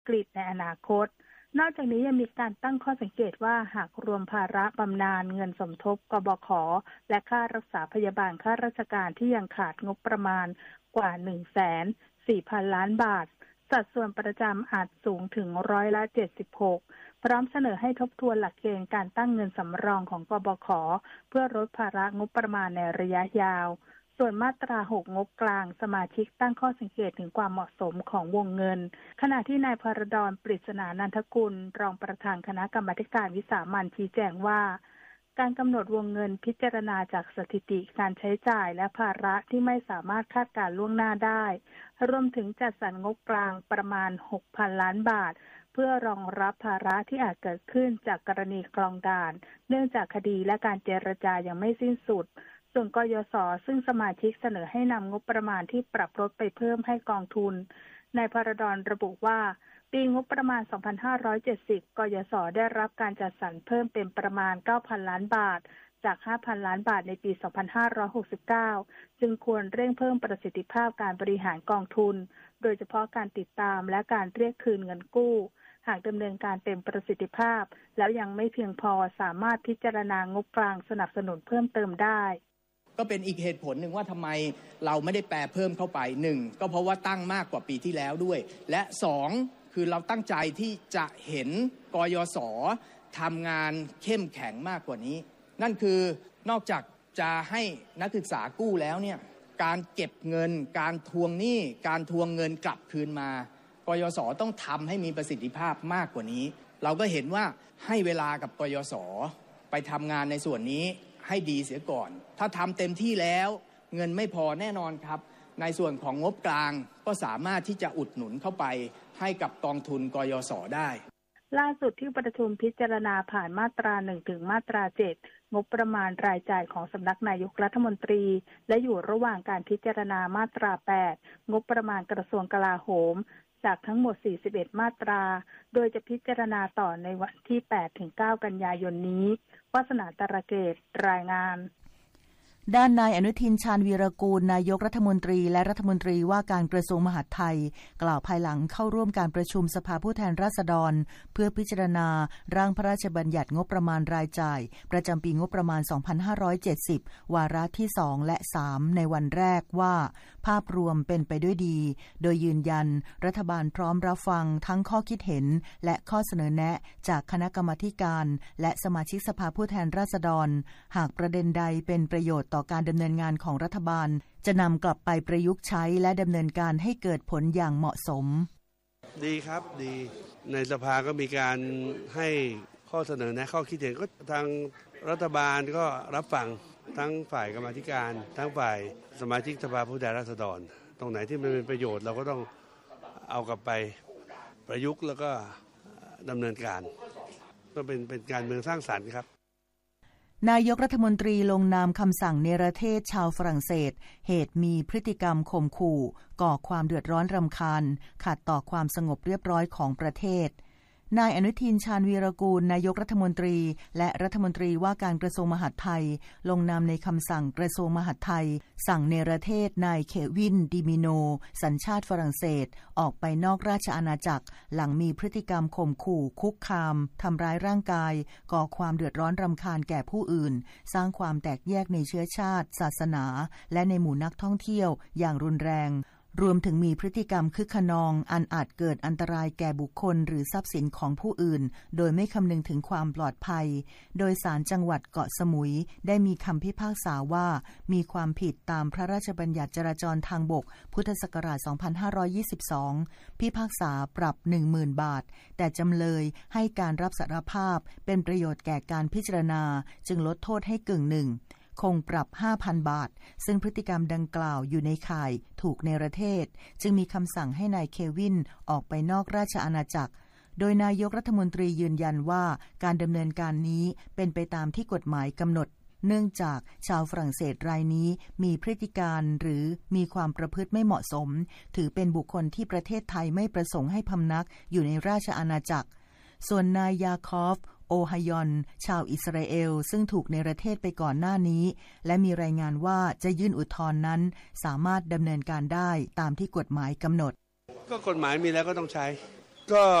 กฤตในอนาคตนอกจากนี้ยังมีการตั้งข้อสังเกตว่าหากรวมภาระบำนาญเงินสมทบกบข.และค่ารักษาพยาบาลข้าราชการที่ยังขาดงบประมาณกว่า 140,000 ล้านบาทสัดส่วนประจำอาจสูงถึง76%พร้อมเสนอให้ทบทวนหลักเกณฑ์การตั้งเงินสำรองของกบข.เพื่อลดภาระงบประมาณในระยะยาวส่วนมาตรา 6 งบกลางสมาชิกตั้งข้อสังเกตถึงความเหมาะสมของวงเงินขณะที่นายพรดร ปริศนานันทกุลรองประธานคณะกรรมาการวิสามัญชี้แจงว่าการกำหนดวงเงินพิจารณาจากสถิติการใช้จ่ายและภาระที่ไม่สามารถคาดการณ์ล่วงหน้าได้รวมถึงจัดสรรงบกลางประมาณ 6,000 ล้านบาทเพื่อรองรับภาระที่อาจเกิดขึ้นจากกรณีคลองด่านเนื่องจากคดีและการเจรจายังไม่สิ้นสุดส่วนกยศ.ซึ่งสมาชิกเสนอให้นำงบประมาณที่ปรับลดไปเพิ่มให้กองทุนนายพรดรระบุว่าปีงบประมาณ 2570 กยศ.ได้รับการจัดสรรเพิ่มเป็นประมาณ 9,000 ล้านบาทจาก 5,000 ล้านบาทในปี 2569 จึงควรเร่งเพิ่มประสิทธิภาพการบริหารกองทุนโดยเฉพาะการติดตามและการเรียกคืนเงินกู้หากดำเนินการเต็มประสิทธิภาพแล้วยังไม่เพียงพอสามารถพิจารณางบกลางสนับสนุนเพิ่มเติมได้ก็เป็นอีกเหตุผลหนึ่งว่าทำไมเราไม่ได้แปรเพิ่มเข้าไป1ก็เพราะว่าตั้งมากกว่าปีที่แล้วด้วยและ2คือเราตั้งใจที่จะเห็นกยศ.ทำงานเข้มแข็งมากกว่านี้นั่นคือนอกจากจะให้นักศึกษากู้แล้วเนี่ยการเก็บเงินการทวงหนี้การทวงเงินกลับคืนมากยศ.ต้องทำให้มีประสิทธิภาพมากกว่านี้เราก็เห็นว่าให้เวลากับกยศ.ไปทำงานในส่วนนี้ให้ดีเสียก่อนถ้าทำเต็มที่แล้วเงินไม่พอแน่นอนครับในส่วนของงบกลางก็สามารถที่จะอุดหนุนเข้าไปให้กับกองทุนกยศ.ได้ล่าสุดที่ประชุมพิจารณาผ่านมาตรา 1 ถึงมาตรา 7 งบประมาณรายจ่ายของสำนักนายกรัฐมนตรีและอยู่ระหว่างการพิจารณามาตรา 8 งบประมาณกระทรวงกลาโหมจากทั้งหมด 41 มาตราโดยจะพิจารณาต่อในวันที่ 8-9 กันยายนนี้วาสนาตระเกตรายงานด้านนายอนุทินชาญวีรกูลนายกรัฐมนตรีและรัฐมนตรีว่าการกระทรวงมหาดไทยกล่าวภายหลังเข้าร่วมการประชุมสภาผู้แทนราษฎรเพื่อพิจารณาร่างพระราชบัญญัติงบประมาณรายจ่ายประจำปีงบประมาณ 2570 วาระที่ 2 และ 3 ในวันแรกว่าภาพรวมเป็นไปด้วยดีโดยยืนยันรัฐบาลพร้อมรับฟังทั้งข้อคิดเห็นและข้อเสนอแนะจากคณะกรรมาการและสมาชิกสภาผู้แทนราษฎรหากประเด็นใดเป็นประโยชน์ต่อการดำเนินงานของรัฐบาลจะนำกลับไปประยุกต์ใช้และดำเนินการให้เกิดผลอย่างเหมาะสมดีครับดีในสภาก็มีการให้ข้อเสนอแนะข้อคิดเห็นก็ทางรัฐบาลก็รับฟังทั้งฝ่ายกรรมาธิการทั้งฝ่ายสมาชิกสภาผู้แทนราษฎรตรงไหนที่มันเป็นประโยชน์เราก็ต้องเอากลับไปประยุกต์แล้วก็ดำเนินการก็เป็นการเมืองสร้างสรรค์ครับนายกรัฐมนตรีลงนามคำสั่งเนรเทศชาวฝรั่งเศสเหตุมีพฤติกรรมข่มขู่ก่อความเดือดร้อนรำคาญขัดต่อความสงบเรียบร้อยของประเทศนายอนุทินชาญวีรกูลนายกรัฐมนตรีและรัฐมนตรีว่าการกระทรวงมหาดไทยลงนามในคำสั่งกระทรวงมหาดไทยสั่งเนรเทศนายเควินดิมิโนสัญชาติฝรั่งเศสออกไปนอกราชอาณาจักรหลังมีพฤติกรรมข่มขู่คุกคามทำร้ายร่างกายก่อความเดือดร้อนรำคาญแก่ผู้อื่นสร้างความแตกแยกในเชื้อชาติศาสนาและในหมู่นักท่องเที่ยวอย่างรุนแรงรวมถึงมีพฤติกรรมคึกคะนองอันอาจเกิดอันตรายแก่บุคคลหรือทรัพย์สินของผู้อื่นโดยไม่คำนึงถึงความปลอดภัยโดยศาลจังหวัดเกาะสมุยได้มีคำพิพากษาว่ามีความผิดตามพระราชบัญญัติจราจรทางบกพุทธศักราช 2522 พิพากษาปรับ 10,000 บาทแต่จำเลยให้การรับสารภาพเป็นประโยชน์แก่การพิจารณาจึงลดโทษให้กึ่งหนึ่งคงปรับ 5,000 บาทซึ่งพฤติกรรมดังกล่าวอยู่ในข่ายถูกเนรเทศจึงมีคำสั่งให้นายเควินออกไปนอกราชอาณาจักรโดยนายกรัฐมนตรียืนยันว่าการดำเนินการนี้เป็นไปตามที่กฎหมายกำหนดเนื่องจากชาวฝรั่งเศสรายนี้มีพฤติการหรือมีความประพฤติไม่เหมาะสมถือเป็นบุคคลที่ประเทศไทยไม่ประสงค์ให้พำนักอยู่ในราชอาณาจักรส่วนนายยาคอฟโอฮายอนชาวอิสราเอลซึ่งถูกเนรเทศไปก่อนหน้านี้และมีรายงานว่าจะยื่นอุทธรณ์นั้นสามารถดำเนินการได้ตามที่กฎหมายกำหนดก็กฎหมายมีแล้วก็ต้องใช้ก็